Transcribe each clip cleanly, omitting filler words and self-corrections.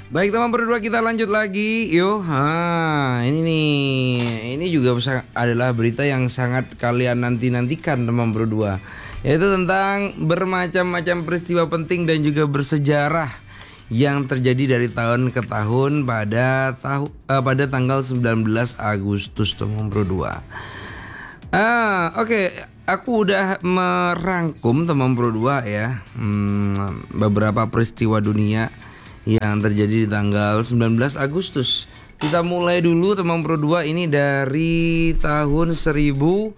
Baik teman berdua, kita lanjut lagi. Yuk, ini nih, ini juga adalah berita yang sangat kalian nantikan teman berdua, yaitu tentang bermacam-macam peristiwa penting dan juga bersejarah yang terjadi dari tahun ke tahun pada tanggal 19 Agustus teman berdua. Oke, aku udah merangkum teman berdua ya, beberapa peristiwa dunia yang terjadi di tanggal 19 Agustus. Kita mulai dulu teman Pro 2, ini dari tahun 1942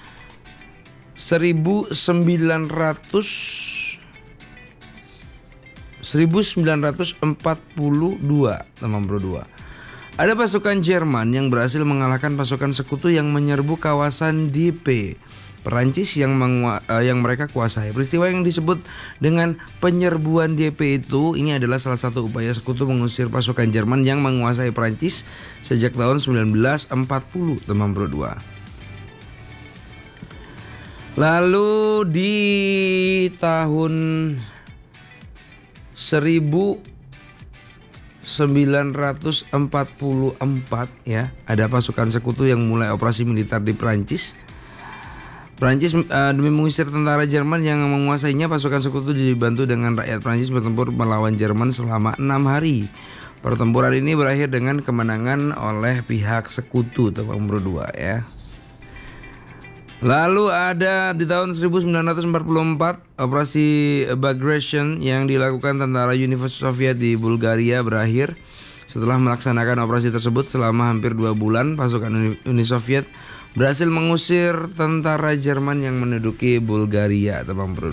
teman Pro 2. Ada pasukan Jerman yang berhasil mengalahkan pasukan sekutu yang menyerbu kawasan Dieppe, Perancis yang mereka kuasai. Peristiwa yang disebut dengan penyerbuan Dieppe ini adalah salah satu upaya sekutu mengusir pasukan Jerman yang menguasai Perancis sejak tahun 1940 teman Pro 2. Lalu di tahun 1944 ya, ada pasukan sekutu yang mulai operasi militer di Perancis demi mengusir tentara Jerman yang menguasainya. Pasukan sekutu dibantu dengan rakyat Prancis bertempur melawan Jerman selama 6 hari. Pertempuran ini berakhir dengan kemenangan oleh pihak sekutu teman Pro 2 ya. Lalu ada di tahun 1944 operasi Bagration yang dilakukan tentara Uni Soviet di Bulgaria berakhir. Setelah melaksanakan operasi tersebut selama hampir 2 bulan, pasukan Uni Soviet berhasil mengusir tentara Jerman yang menduduki Bulgaria teman Pro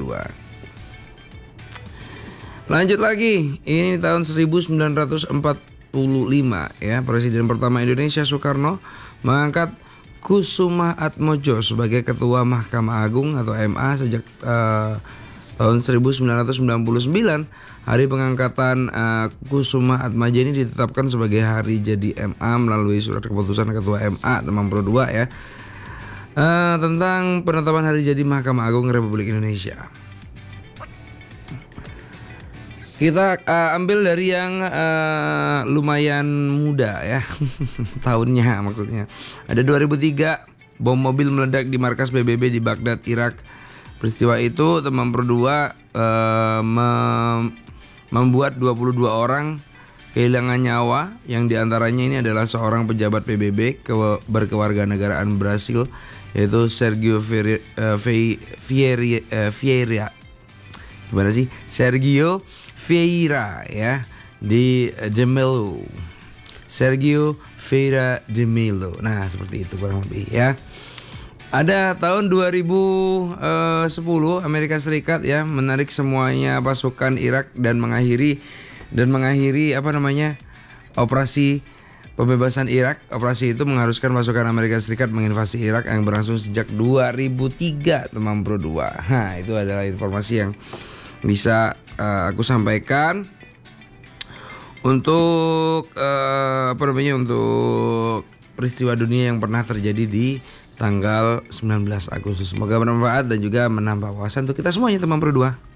2. Lanjut lagi, ini tahun 1945 ya, Presiden pertama Indonesia Soekarno mengangkat Kusuma Atmojo sebagai Ketua Mahkamah Agung atau MA sejak tahun 1999. Hari pengangkatan Kusuma Atmaja ini ditetapkan sebagai hari jadi MA melalui surat keputusan Ketua MA teman Pro 2 ya, tentang penetapan hari jadi Mahkamah Agung Republik Indonesia. Kita ambil dari yang lumayan muda ya tahunnya maksudnya. Ada 2003, bom mobil meledak di markas PBB di Baghdad, Irak. Peristiwa itu teman Pro 2 membuat 22 orang kehilangan nyawa, yang diantaranya ini adalah seorang pejabat PBB berkewarganegaraan Brasil, yaitu Sergio Vieira ya, di de Mello. Sergio Vieira de Mello. Nah, seperti itu kurang lebih ya. Ada tahun 2010 Amerika Serikat ya menarik semuanya pasukan Irak dan mengakhiri operasi pembebasan Irak. Operasi itu mengharuskan pasukan Amerika Serikat menginvasi Irak yang berlangsung sejak 2003 teman Pro 2. Nah, itu adalah informasi yang bisa aku sampaikan untuk untuk peristiwa dunia yang pernah terjadi di tanggal 19 Agustus. Semoga bermanfaat dan juga menambah wawasan untuk kita semuanya teman Pro 2.